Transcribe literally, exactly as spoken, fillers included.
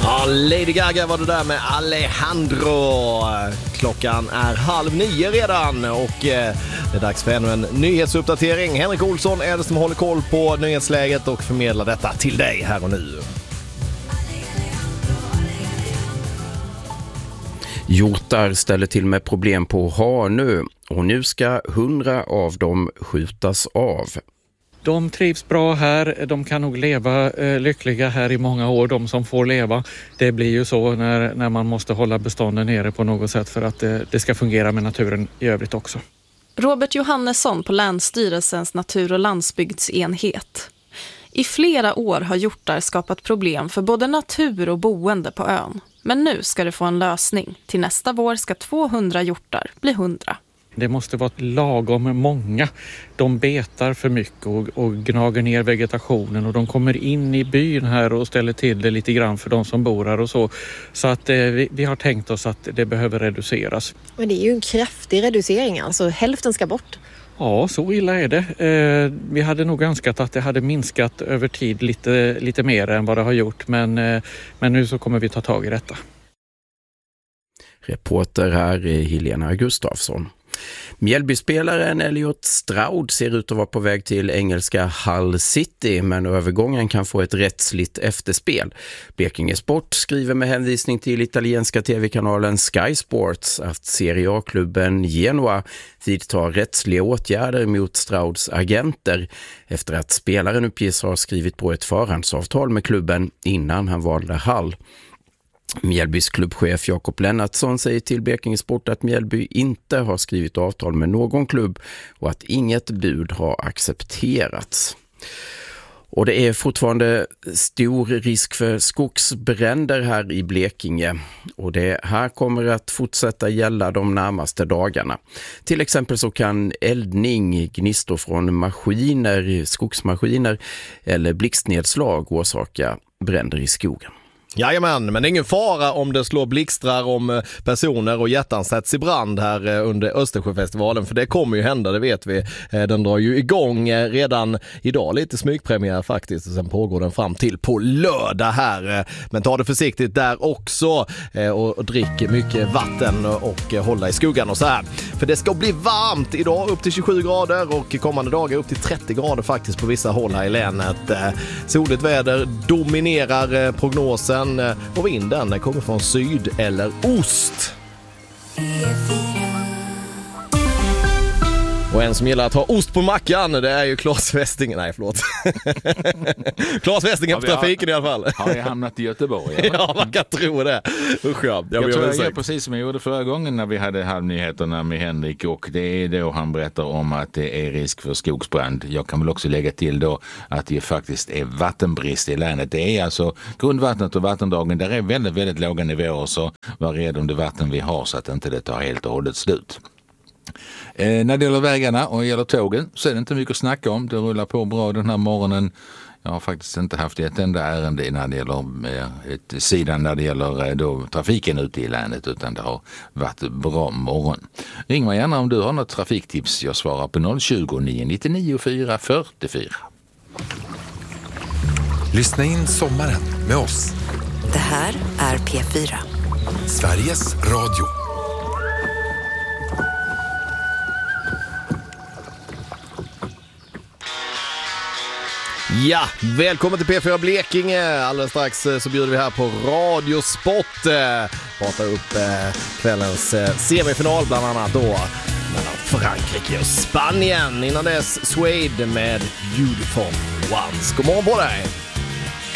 Ja, Lady Gaga var det där med Alejandro. Klockan är halv nio redan och eh, det är dags för ännu en nyhetsuppdatering. Henrik Olsson är det som håller koll på nyhetsläget och förmedlar detta till dig här och nu. Hjortar ställer till med problem på Hanö och nu ska hundra av dem skjutas av. De trivs bra här, de kan nog leva eh, lyckliga här i många år, de som får leva. Det blir ju så när, när man måste hålla bestånden nere på något sätt för att eh, det ska fungera med naturen i övrigt också. Robert Johannesson på Länsstyrelsens natur- och landsbygdsenhet. I flera år har hjortar skapat problem för både natur och boende på ön. Men nu ska det få en lösning. Till nästa vår ska tvåhundra hjortar bli hundra. Det måste vara lagom många. De betar för mycket och, och gnager ner vegetationen och de kommer in i byn här och ställer till det lite grann för de som bor här och så. Så att eh, vi, vi har tänkt oss att det behöver reduceras. Men det är ju en kraftig reducering, alltså hälften ska bort. Ja, så illa är det. Eh, vi hade nog önskat att det hade minskat över tid lite, lite mer än vad det har gjort. Men, eh, men nu så kommer vi ta tag i detta. Reporter här är Helena Gustafsson. Mjällbyspelaren Elliot Stroud ser ut att vara på väg till engelska Hull City, men övergången kan få ett rättsligt efterspel. Blekinge Sport skriver med hänvisning till italienska tv-kanalen Sky Sports att Serie A-klubben Genoa vidtar rättsliga åtgärder mot Strouds agenter efter att spelaren uppges ha skrivit på ett förhandsavtal med klubben innan han valde Hull. Mjällbys klubbchef Jakob Lennartsson säger till Blekinge Sport att Mjällby inte har skrivit avtal med någon klubb och att inget bud har accepterats. Och det är fortfarande stor risk för skogsbränder här i Blekinge och det här kommer att fortsätta gälla de närmaste dagarna. Till exempel så kan eldning, gnistor från maskiner, skogsmaskiner eller blixtnedslag orsaka bränder i skogen. Jajamän, men det är ingen fara om det slår blixtrar om personer och hjärtan sätts i brand här under Östersjöfestivalen, för det kommer ju hända, det vet vi. Den drar ju igång redan idag, lite smygpremiär faktiskt, och sen pågår den fram till på lördag här. Men ta det försiktigt där också och drick mycket vatten och hålla i skuggan och så här. För det ska bli varmt idag, upp till tjugosju grader och kommande dagar upp till trettio grader faktiskt på vissa håll här i länet. Soligt väder dominerar prognosen. Och vinden kommer från syd eller ost. Och en som gillar att ha ost på mackan, det är ju Claes Westingen. Nej, förlåt. Claes Westingen på trafiken i alla fall. Har jag hamnat i Göteborg? Eller? Ja, man kan tro det. Usch, ja. Jag, jag tror jag gör precis som jag gjorde förra gången när vi hade halvnyheterna med Henrik. Och det är då han berättar om att det är risk för skogsbrand. Jag kan väl också lägga till då att det faktiskt är vattenbrist i länet. Det är alltså grundvattnet och vattendragen. Där är väldigt, väldigt låga nivåer. Så var rädd om det vatten vi har så att inte det tar helt och hållet slut. Eh, när det gäller vägarna och gäller tågen så är det inte mycket att snacka om. Det rullar på bra den här morgonen. Jag har faktiskt inte haft ett enda ärende när det gäller eh, ett sidan när det gäller eh, då, trafiken ute i länet, utan det har varit bra morgon. Ring mig gärna om du har något trafiktips. Jag svarar på noll tjugo, nio nittionio, fyra fyrtiofyra. Lyssna in sommaren med oss. Det här är P fyra. Sveriges Radio. Ja, välkommen till P fyra Blekinge. Alldeles strax så bjuder vi här på Radiosport. Pratar upp kvällens semifinal bland annat då mellan Frankrike och Spanien. Innan dess Suede med Beautiful Ones. God morgon på dig!